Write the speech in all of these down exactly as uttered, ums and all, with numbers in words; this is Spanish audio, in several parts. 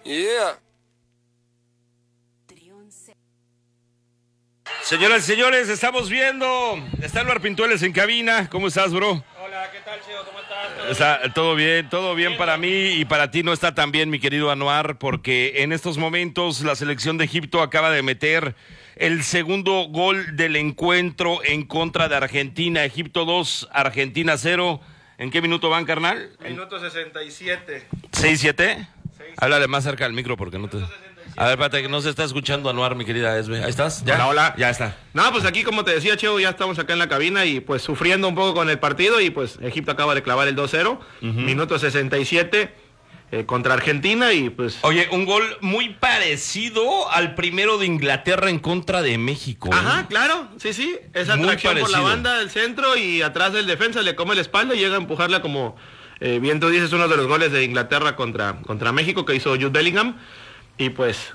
Yeah. Señoras y señores, estamos viendo. Está Anuar Pintueles en cabina. ¿Cómo estás, bro? Hola, ¿qué tal, Cheo? ¿Cómo estás? ¿Todo Está bien? todo bien, todo bien para mí y para ti no está tan bien, mi querido Anuar, porque en estos momentos la selección de Egipto acaba de meter el segundo gol del encuentro en contra de Argentina. Egipto dos, Argentina cero. ¿En qué minuto van, carnal? Minuto sesenta y siete. ¿seis siete? Háblale más cerca al micro porque no te... A ver, espérate, que no se está escuchando Anuar, mi querida Esbe. ¿Ahí estás? ¿Ya? Hola, hola. Ya está. No, pues aquí, como te decía, Cheo, ya estamos acá en la cabina y pues sufriendo un poco con el partido y pues Egipto acaba de clavar el dos cero. Uh-huh. Minuto sesenta y siete eh, contra Argentina y pues... Oye, un gol muy parecido al primero de Inglaterra en contra de México. ¿eh? Ajá, claro, sí, sí. Esa Muy atracción por la parecido. banda del centro y atrás del defensa le come la espalda y llega a empujarla como... Eh, bien tú dices, uno de los goles de Inglaterra contra, contra México que hizo Jude Bellingham. Y pues...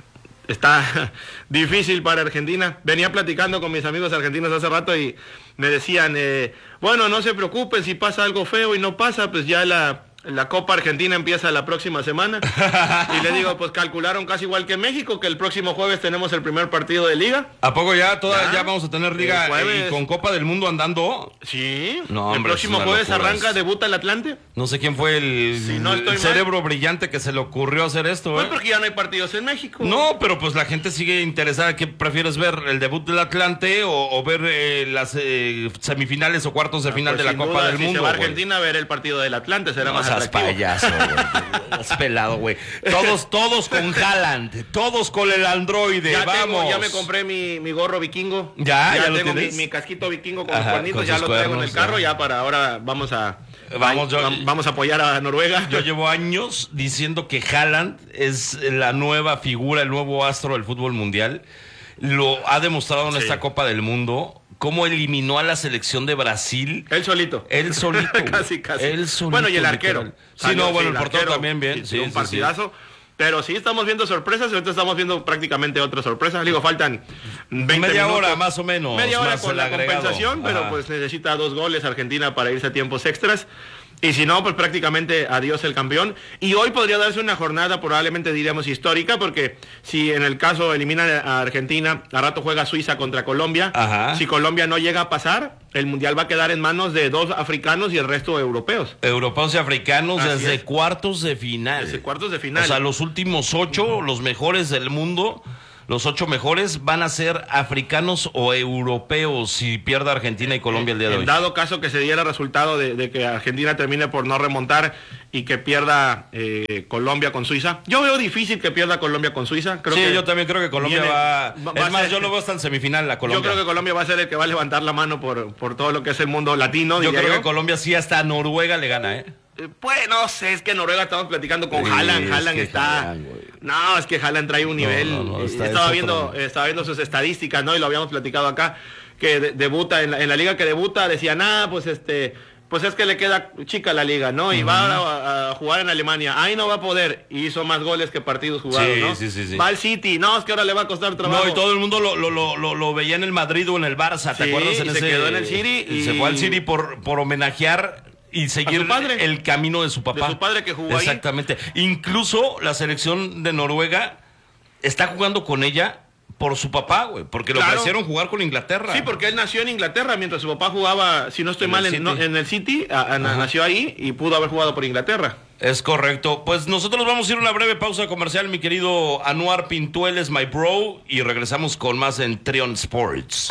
Está difícil para Argentina. Venía platicando con mis amigos argentinos hace rato y me decían, eh, bueno, no se preocupen si pasa algo feo y no pasa, pues ya la, la Copa Argentina empieza la próxima semana. Y le digo, pues calcularon casi igual que México, que el próximo jueves tenemos el primer partido de liga. ¿A poco ya, toda, Ya, ya vamos a tener liga el jueves. y con Copa del Mundo andando? Sí, No, el hombre, próximo es una jueves locura arranca, eso. debuta el Atlante. No sé quién fue el, Si no estoy el mal. cerebro brillante que se le ocurrió hacer esto. Pues ¿eh? porque ya no hay partidos en México. No, pero pues la gente sigue interesada. ¿Qué prefieres ver? ¿El debut del Atlante o, o ver eh, las eh, semifinales o cuartos de final Pues de la sin Copa duda, del si Mundo? se va a güey? Argentina a ver el partido del Atlante, será No más seas atractivo. payaso, güey. Has pelado, güey. Todos, todos con Haaland, todos con el androide, Ya, vamos. tengo, ya me compré mi, mi gorro vikingo. ¿Ya? ¿Ya lo tengo mi, tienes? mi casquito vikingo con Ajá, los cuernitos, con ya sus lo traigo en cuernos, el carro, ya. ya para ahora vamos a Vamos, yo- vam- vamos a apoyar a Noruega. Yo llevo años diciendo que Haaland es la nueva figura, el nuevo astro del fútbol mundial. Lo ha demostrado en Sí. esta Copa del Mundo. Cómo eliminó a la selección de Brasil. Él solito. Él solito. güey. casi, casi. Él solito. Bueno, y el arquero. literal. Sí, Salió, no, bueno, sí, el portero también bien. Sí, Sí, un sí, sí. partidazo. Pero sí, estamos viendo sorpresas y ahorita estamos viendo prácticamente otras sorpresas. Digo, faltan veinte Media minutos. hora más o menos. Media hora más con el la agregado. compensación, pero Ajá. pues necesita dos goles Argentina para irse a tiempos extras. Y si no, pues prácticamente adiós el campeón. Y hoy podría darse una jornada probablemente diríamos histórica, porque si en el caso eliminan a Argentina, a rato juega Suiza contra Colombia. Ajá. Si Colombia no llega a pasar, el Mundial va a quedar en manos de dos africanos y el resto europeos. Europeos y africanos Así desde es. cuartos de final. Desde cuartos de final. O sea, los últimos ocho, los mejores del mundo, los ocho mejores van a ser africanos o europeos si pierde Argentina y Colombia el día de En hoy. dado caso que se diera resultado de, de que Argentina termine por no remontar y que pierda eh, Colombia con Suiza. Yo veo difícil que pierda Colombia con Suiza. Creo sí, que yo también creo que Colombia viene- va... va- va Es a más, ser- yo lo veo hasta en semifinal la Colombia. Yo creo que Colombia va a ser el que va a levantar la mano por, por todo lo que es el mundo latino. Yo diría creo yo. que Colombia sí hasta a Noruega le gana, ¿eh? Eh, Pues no sé, es que Noruega estamos platicando con Sí, Haaland. es Haaland que está. Haaland, güey. No, es que Haaland trae un No, nivel. no, no, eh, está- estaba es viendo, otro- eh, estaba viendo sus estadísticas, ¿no? Y lo habíamos platicado acá. Que de- debuta en la, en la liga que debuta, decían, ah, pues este. Pues es que le queda chica la liga, ¿no? Y va a, a jugar en Alemania. Ahí no va a poder. Y hizo más goles que partidos jugados, Sí, ¿no? sí, sí, sí. Va al City. No, es que ahora le va a costar trabajo. No, y todo el mundo lo, lo, lo, lo, lo veía en el Madrid o en el Barça, ¿te Sí, acuerdas? En y se ese, quedó en el City y y- se fue al City por, por homenajear y seguir su padre. el camino de su papá. De su padre que jugó ahí. Exactamente. Incluso la selección de Noruega está jugando con ella por su papá, güey, porque le Claro. ofrecieron jugar con Inglaterra. Sí, porque él nació en Inglaterra mientras su papá jugaba, si no estoy En mal, el en, no, City. en el City. a- a- nació ahí y pudo haber jugado por Inglaterra. Es correcto. Pues nosotros vamos a ir a una breve pausa comercial, mi querido Anuar Pintueles, my bro, y regresamos con más en Trion Sports.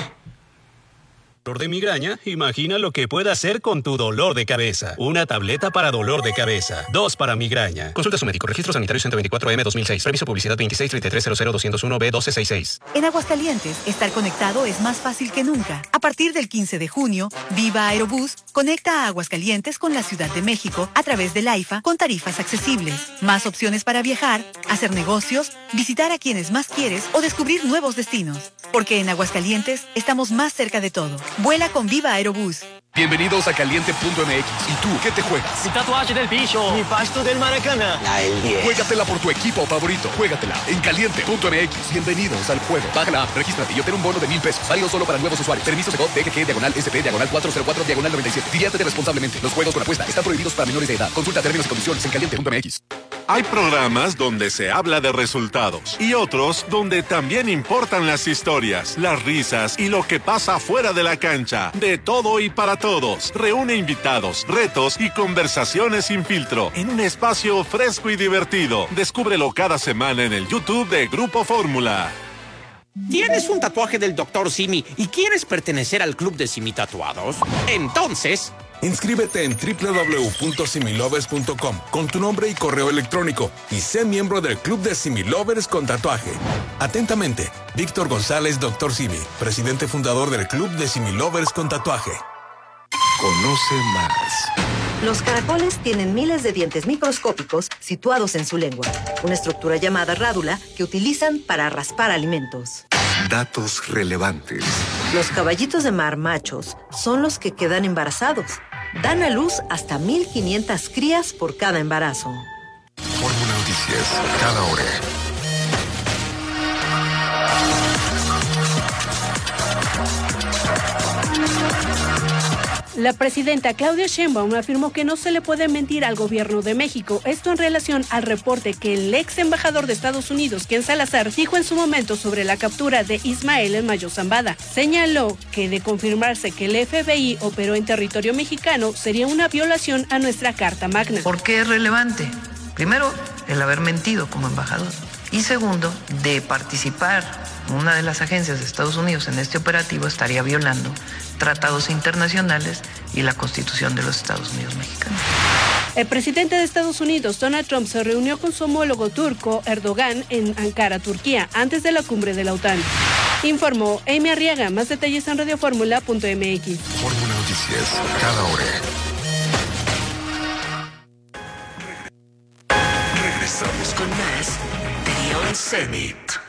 Dolor de migraña, imagina lo que puede hacer con tu dolor de cabeza. Una tableta para dolor de cabeza. Dos para migraña. Consulta a su médico. Registro sanitario ciento veinticuatro M dos mil seis. Reviso publicidad veintiséis treinta y tres cero cero doscientos uno B doce sesenta y seis. En Aguascalientes, estar conectado es más fácil que nunca. A partir del quince de junio, Viva Aerobús conecta a Aguascalientes con la Ciudad de México a través del AIFA con tarifas accesibles. Más opciones para viajar, hacer negocios, visitar a quienes más quieres o descubrir nuevos destinos. Porque en Aguascalientes estamos más cerca de todo. Vuela con Viva Aerobús. Bienvenidos a Caliente punto M X. ¿Y tú qué te juegas? Mi tatuaje del bicho. Mi pasto del Maracaná. Juégatela por tu equipo favorito. Juégatela en Caliente punto M X. Bienvenidos al juego. Baja la app, regístrate y obtén un bono de mil pesos. Válido solo para nuevos usuarios. Permiso de D G G, diagonal S P, diagonal cuatro cero cuatro, diagonal noventa y siete. Diviértete responsablemente. Los juegos con apuesta están prohibidos para menores de edad. Consulta términos y condiciones en Caliente punto M X. Hay programas donde se habla de resultados y otros donde también importan las historias, las risas y lo que pasa fuera de la cancha. De todo y para todos. Reúne invitados, retos y conversaciones sin filtro en un espacio fresco y divertido. Descúbrelo cada semana en el YouTube de Grupo Fórmula. ¿Tienes un tatuaje del doctor Simi y quieres pertenecer al club de Simi Tatuados? Entonces... inscríbete en doble u doble u doble u punto similovers punto com con tu nombre y correo electrónico y sé miembro del club de Similovers con tatuaje. Atentamente, Víctor González, doctor Simi, presidente fundador del club de Similovers con tatuaje. Conoce más. Los caracoles tienen miles de dientes microscópicos situados en su lengua, una estructura llamada rádula que utilizan para raspar alimentos. Datos relevantes. Los caballitos de mar machos son los que quedan embarazados. Dan a luz hasta mil quinientas crías por cada embarazo. Fórmula Noticias, cada hora. La presidenta Claudia Sheinbaum afirmó que no se le puede mentir al gobierno de México. Esto en relación al reporte que el ex embajador de Estados Unidos, Ken Salazar, dijo en su momento sobre la captura de Ismael El Mayo Zambada. Señaló que de confirmarse que el F B I operó en territorio mexicano sería una violación a nuestra Carta Magna. ¿Por qué es relevante? Primero, el haber mentido como embajador. Y segundo, de participar una de las agencias de Estados Unidos en este operativo estaría violando tratados internacionales y la Constitución de los Estados Unidos mexicanos. El presidente de Estados Unidos, Donald Trump, se reunió con su homólogo turco, Erdogan, en Ankara, Turquía, antes de la cumbre de la OTAN. Informó Amy Arriaga. Más detalles en radioformula punto m x. Fórmula Noticias, cada hora. Regresamos con más de Beyond Summit.